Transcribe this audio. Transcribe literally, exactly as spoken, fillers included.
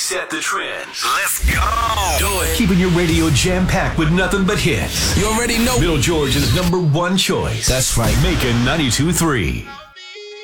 set the trends. Let's go. Do it. Keeping your radio jam-packed with nothing but hits. You already know. Bill George's number one choice. That's right. Macon ninety-two point three.